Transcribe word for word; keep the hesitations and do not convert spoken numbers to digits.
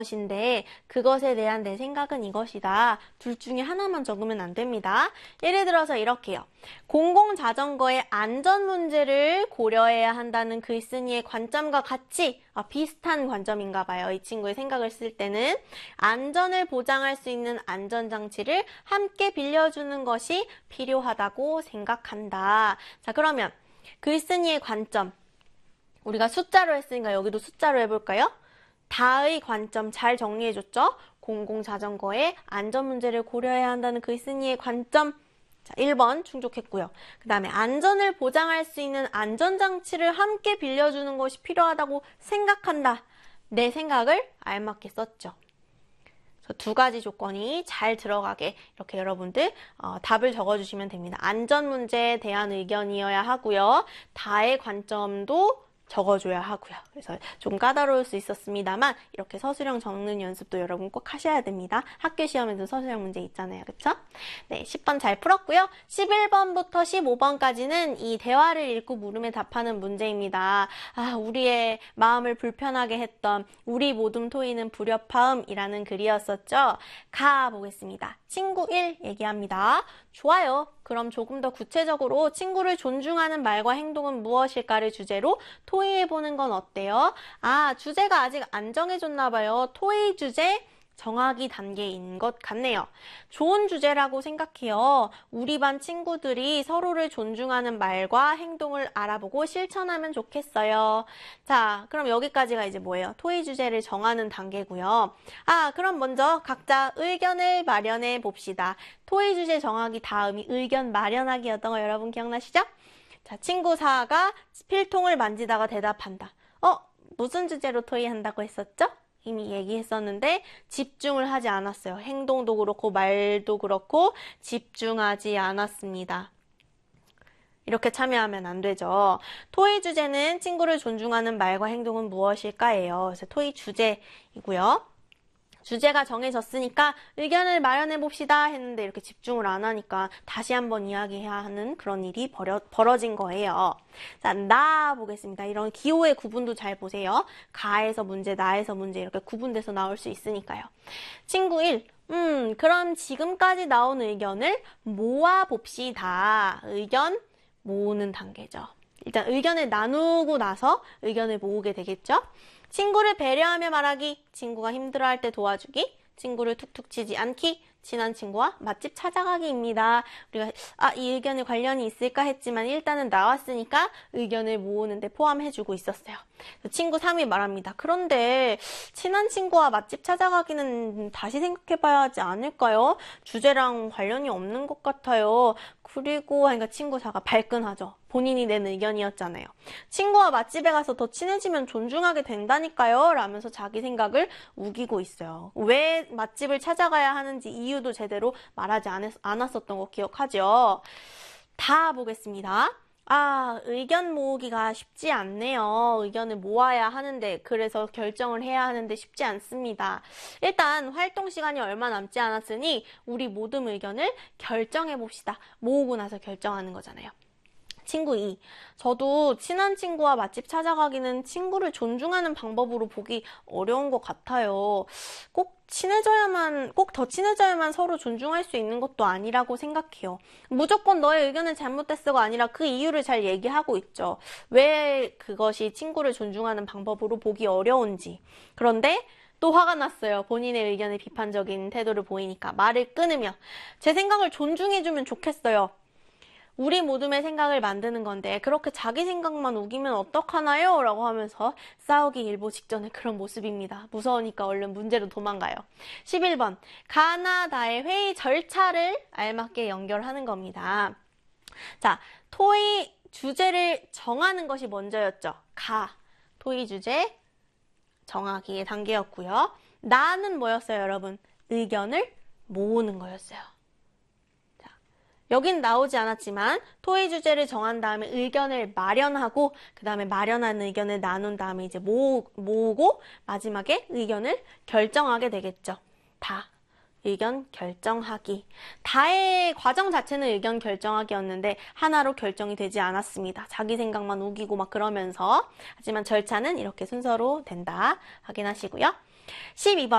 것인데 그것에 대한 내 생각은 이것이다. 둘 중에 하나만 적으면 안 됩니다. 예를 들어서 이렇게요. 공공자전거의 안전 문제를 고려해야 한다는 글쓴이의 관점과 같이 아, 비슷한 관점인가 봐요. 이 친구의 생각을 쓸 때는 안전을 보장할 수 있는 안전장치를 함께 빌려주는 것이 필요하다고 생각한다. 자, 그러면 글쓴이의 관점 우리가 숫자로 했으니까 여기도 숫자로 해볼까요? 다의 관점 잘 정리해줬죠? 공공자전거의 안전 문제를 고려해야 한다는 글쓴이의 관점. 자, 일 번 충족했고요. 그 다음에 안전을 보장할 수 있는 안전장치를 함께 빌려주는 것이 필요하다고 생각한다. 내 생각을 알맞게 썼죠. 두 가지 조건이 잘 들어가게 이렇게 여러분들 어, 답을 적어주시면 됩니다. 안전 문제에 대한 의견이어야 하고요. 다의 관점도 적어줘야 하고요. 그래서 좀 까다로울 수 있었습니다만 이렇게 서술형 적는 연습도 여러분 꼭 하셔야 됩니다. 학교 시험에도 서술형 문제 있잖아요. 그쵸? 네, 십 번 잘 풀었고요. 십일 번부터 십오 번까지는 이 대화를 읽고 물음에 답하는 문제입니다. 아, 우리의 마음을 불편하게 했던 우리 모둠 토이는 불협화음이라는 글이었었죠. 가보겠습니다. 친구 일 얘기합니다. 좋아요. 그럼 조금 더 구체적으로 친구를 존중하는 말과 행동은 무엇일까를 주제로 토의해보는 건 어때요? 아, 주제가 아직 안 정해졌나 봐요. 토의 주제 정하기 단계인 것 같네요. 좋은 주제라고 생각해요. 우리 반 친구들이 서로를 존중하는 말과 행동을 알아보고 실천하면 좋겠어요. 자, 그럼 여기까지가 이제 뭐예요? 토의 주제를 정하는 단계고요. 아, 그럼 먼저 각자 의견을 마련해 봅시다. 토의 주제 정하기 다음이 의견 마련하기였던 거 여러분 기억나시죠? 자, 친구 사가 필통을 만지다가 대답한다. 어? 무슨 주제로 토의한다고 했었죠? 이미 얘기했었는데 집중을 하지 않았어요. 행동도 그렇고 말도 그렇고 집중하지 않았습니다. 이렇게 참여하면 안 되죠. 토의 주제는 친구를 존중하는 말과 행동은 무엇일까예요. 그래서 토의 주제이고요. 주제가 정해졌으니까 의견을 마련해 봅시다 했는데 이렇게 집중을 안 하니까 다시 한번 이야기해야 하는 그런 일이 벌여, 벌어진 거예요. 자, 나 보겠습니다. 이런 기호의 구분도 잘 보세요. 가에서 문제, 나에서 문제 이렇게 구분돼서 나올 수 있으니까요. 친구 일, 음, 그럼 지금까지 나온 의견을 모아 봅시다. 의견 모으는 단계죠. 일단 의견을 나누고 나서 의견을 모으게 되겠죠. 친구를 배려하며 말하기, 친구가 힘들어할 때 도와주기, 친구를 툭툭 치지 않기, 친한 친구와 맛집 찾아가기입니다. 우리가 아, 이 의견에 관련이 있을까 했지만 일단은 나왔으니까 의견을 모으는데 포함해주고 있었어요. 친구 삼이 말합니다. 그런데 친한 친구와 맛집 찾아가기는 다시 생각해봐야 하지 않을까요? 주제랑 관련이 없는 것 같아요. 그리고 그러니까 친구 사가 발끈하죠. 본인이 낸 의견이었잖아요. 친구와 맛집에 가서 더 친해지면 존중하게 된다니까요. 라면서 자기 생각을 우기고 있어요. 왜 맛집을 찾아가야 하는지 이유도 제대로 말하지 않았, 않았었던 거 기억하죠? 다 보겠습니다. 아, 의견 모으기가 쉽지 않네요. 의견을 모아야 하는데 그래서 결정을 해야 하는데 쉽지 않습니다. 일단 활동 시간이 얼마 남지 않았으니 우리 모든 의견을 결정해 봅시다. 모으고 나서 결정하는 거잖아요. 친구 이, 저도 친한 친구와 맛집 찾아가기는 친구를 존중하는 방법으로 보기 어려운 것 같아요. 꼭 친해져야만, 꼭 더 친해져야만 서로 존중할 수 있는 것도 아니라고 생각해요. 무조건 너의 의견은 잘못됐어가 아니라 그 이유를 잘 얘기하고 있죠. 왜 그것이 친구를 존중하는 방법으로 보기 어려운지. 그런데 또 화가 났어요. 본인의 의견에 비판적인 태도를 보이니까 말을 끊으며 제 생각을 존중해주면 좋겠어요. 우리 모둠의 생각을 만드는 건데 그렇게 자기 생각만 우기면 어떡하나요? 라고 하면서 싸우기 일보 직전의 그런 모습입니다. 무서우니까 얼른 문제로 도망가요. 십일 번, 가나다의 회의 절차를 알맞게 연결하는 겁니다. 자, 토의 주제를 정하는 것이 먼저였죠. 가, 토의 주제 정하기의 단계였고요. 나는 뭐였어요, 여러분? 의견을 모으는 거였어요. 여긴 나오지 않았지만 토의 주제를 정한 다음에 의견을 마련하고 그 다음에 마련한 의견을 나눈 다음에 이제 모으, 모으고 마지막에 의견을 결정하게 되겠죠. 다. 의견 결정하기. 다의 과정 자체는 의견 결정하기였는데 하나로 결정이 되지 않았습니다. 자기 생각만 우기고 막 그러면서. 하지만 절차는 이렇게 순서로 된다. 확인하시고요. 십이 번.